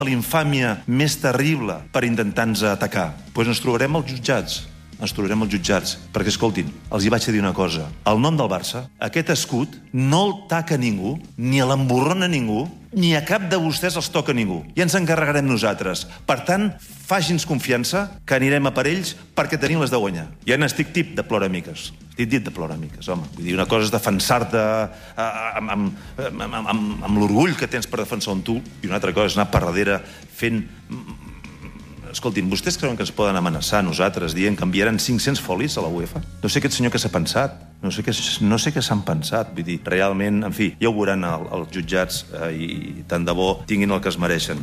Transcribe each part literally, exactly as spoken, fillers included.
l'infàmia més terrible per intentar-nos atacar. Doncs ens trobarem als jutjats. Ens trobarem als jutjats. Perquè, escoltin, els hi vaig dir una cosa. El nom del Barça, aquest escut, no el taca ningú, ni l'emborrona ningú, ni a cap de vostès els toca ningú. I ens encarregarem nosaltres. Per tant, faci'ns confiança que anirem a per ells perquè tenim les de guanyar. Ja n'estic tip de ploramiques. Estic dit de ploramiques, home. Vull dir, una cosa és defensar-te amb, amb, amb, amb, amb l'orgull que tens per defensar un tu, i una altra cosa és anar per darrere fent... Escoltin, vostès creuen que ens poden amenaçar a nosaltres dient que enviaran cinc-cents folis a la UEFA? No sé aquest senyor què s'ha pensat. No sé què, no sé què s'han pensat. Vull dir, realment, en fi, ja ho veuran el, els jutjats eh, i tant de bo tinguin el que es mereixen.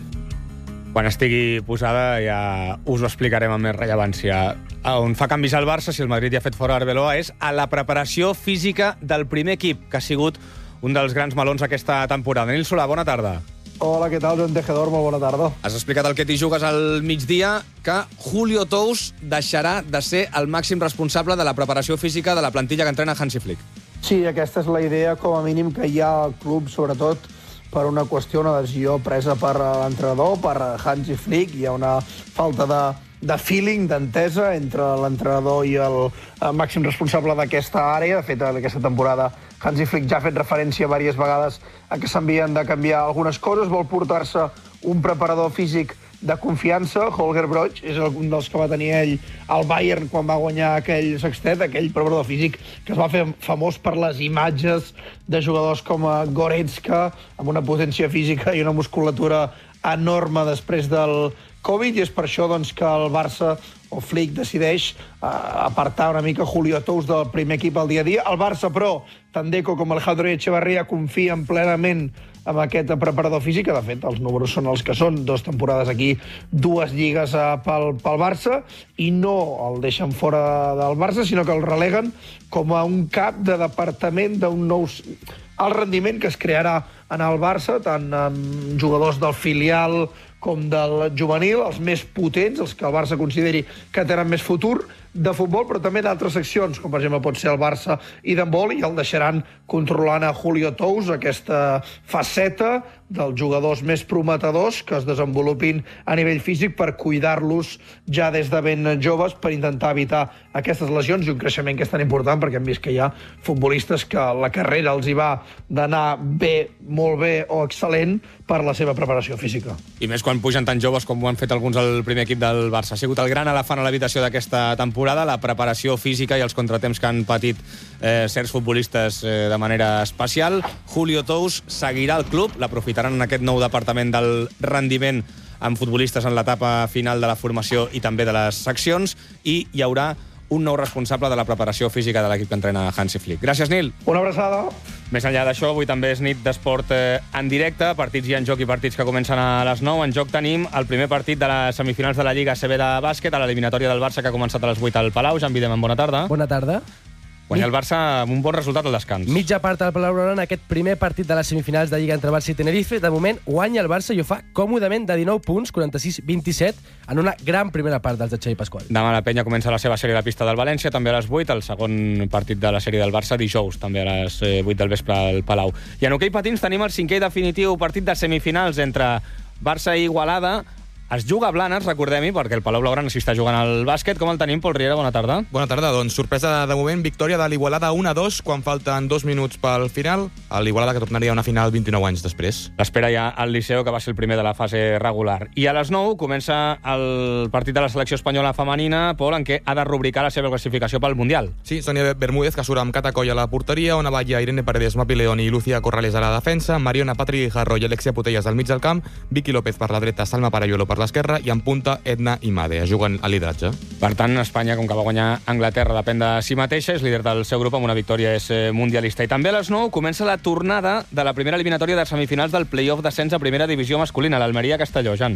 Quan estigui posada ja us ho explicarem amb més rellevància. On fa canvis al Barça, si el Madrid ja ha fet fora Arbeloa, és a la preparació física del primer equip, que ha sigut un dels grans melons aquesta temporada. Nil Solà, bona tarda. Hola, què tal, Joan Tejedor? Molt bona tarda. Has explicat el que t'hi jugues al migdia, que Julio Tous deixarà de ser el màxim responsable de la preparació física de la plantilla que entrena Hansi Flick. Sí, aquesta és la idea, com a mínim, que hi ha al club, sobretot per una qüestió, una decisió presa per l'entrenador, per Hansi Flick. Hi ha una falta de, de feeling, d'entesa entre l'entrenador i el, el màxim responsable d'aquesta àrea. De fet, en aquesta temporada Hansi Flick ja ha fet referència diverses vegades a que s'havien de canviar algunes coses. Vol portar-se un preparador físic de confiança. Holger Broich és un dels que va tenir ell al Bayern quan va guanyar aquell sextet, aquell preparador físic que es va fer famós per les imatges de jugadors com Goretzka, amb una potència física i una musculatura enorme després del Covid, i és per això doncs, que el Barça o Flick decideix uh, apartar una mica Julio Tous del primer equip al dia a dia. El Barça, però, tant Deco com Alejandro Echeverría confien plenament amb aquest preparador físic, que de fet els números són els que són, dues temporades aquí, dues lligues uh, pel, pel Barça, i no el deixen fora del Barça, sinó que el releguen com a un cap de departament d'un nou... el rendiment que es crearà en el Barça, tant amb jugadors del filial com del juvenil, els més potents, els que el Barça consideri que tenen més futur de futbol, però també d'altres seccions, com per exemple pot ser el Barça i d'handbol, i el deixaran controlant a Julio Tous, aquesta faceta dels jugadors més prometedors que es desenvolupin a nivell físic per cuidar-los ja des de ben joves, per intentar evitar aquestes lesions i un creixement que és tan important, perquè hem vist que hi ha futbolistes que la carrera els hi va d'anar bé, molt bé o excel·lent per la seva preparació física. I més quan pugen tan joves com ho han fet alguns al primer equip del Barça. Ha sigut el gran elefant a l'habitació d'aquesta temporada, la preparació física i els contratemps que han patit eh, certs futbolistes eh, de manera especial. Julio Tous seguirà al club, l'aprofitaran en aquest nou departament del rendiment amb futbolistes en l'etapa final de la formació i també de les seccions, i hi haurà un nou responsable de la preparació física de l'equip que entrena Hansi Flick. Gràcies, Nil. Una abraçada. Més enllà d'això, avui també és nit d'esport eh, en directe, partits hi ha en joc i partits que comencen a les nou. En joc tenim el primer partit de les semifinals de la Lliga A C B de bàsquet, a l'eliminatòria del Barça, que ha començat a les vuit al Palau. Jan Videman, bona tarda. Bona tarda. Guanya el Barça amb un bon resultat al descans. Mitja part al Palau Blaugrana en aquest primer partit de les semifinals de Lliga entre Barça i Tenerife. De moment guanya el Barça i ho fa còmodament de dinou punts, quaranta-sis vint-i-set, en una gran primera part dels de Xavi Pasqual. Demà la Penya comença la seva sèrie a la pista del València, també a les vuit, el segon partit de la sèrie del Barça, dijous, també a les vuit del vespre al Palau. I en hoquei patins tenim el cinquè i definitiu partit de semifinals entre Barça i Igualada. Es juga a Blanes, recordem-hi, perquè el Palau Blaugrana s'hi està jugant al bàsquet. Com el tenim, Pol Riera? Bona tarda. Bona tarda, doncs sorpresa de moment, victòria de l'Igualada un a dos quan falten dos minuts pel final. L'Igualada que tornaria a una final vint-i-nou anys després. L'espera ja al Liceo, que va ser el primer de la fase regular. I a les nou comença el partit de la selecció espanyola femenina, Pol, en què ha de rubricar la seva classificació pel Mundial. Sí, Sonia Bermúdez, que surt amb Catacoll a la porteria, Ona Batlle, Irene Paredes, Mapi León i Lucía Corrales a la defensa, Mariona Patri Guijarro i Alexia Putellas al mig del camp, Vicky López per la dreta, Salma Parayuelo per l'esquerra i en punt Edna Imade, juguen a lideratge. Per tant, Espanya, com que va guanyar Anglaterra, depèn de si mateixa, és líder del seu grup amb una victòria, és mundialista. I també a les nou comença la tornada de la primera eliminatòria de semifinals del play-off d'ascens a primera divisió masculina, l'Almeria-Castelló, Jan.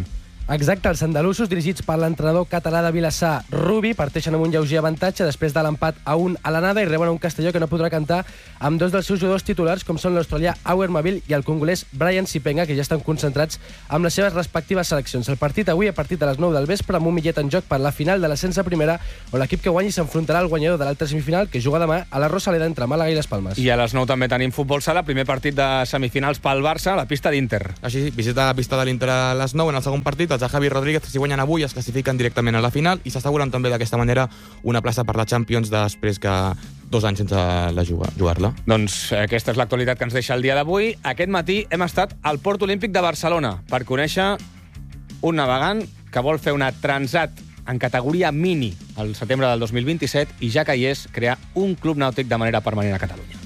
Exacte, els andalusos, dirigits per l'entrenador català de Vilassar, Rubi, parteixen amb un lleuger avantatge després de l'empat a un a l'anada i reben un Castelló que no podrà cantar amb dos dels seus jugadors titulars, com són l'australià Auer Mavil i el congolès Brian Sipenga, que ja estan concentrats amb les seves respectives seleccions. El partit avui a partir de les nou del vespre amb un millet en joc per la final de l'ascens a primera, on l'equip que guanyi s'enfrontarà al guanyador de l'altra semifinal, que juga demà a la Rosaleda entre Màlaga i les Palmes. I a les nou també tenim futbol sala, primer partit de semifinals pel Barça, a la pista d'Inter. Així, visita la pista de l'Inter a les nou en el segon partit. Els de Javi Rodríguez, si guanyen avui, es classifiquen directament a la final i s'asseguren també d'aquesta manera una plaça per la Champions després que dos anys sense la jugar-la. Doncs aquesta és l'actualitat que ens deixa el dia d'avui. Aquest matí hem estat al Port Olímpic de Barcelona per conèixer un navegant que vol fer una transat en categoria mini al setembre del dos mil vint-i-set i ja que hi és, crear un club nàutic de manera permanent a Catalunya.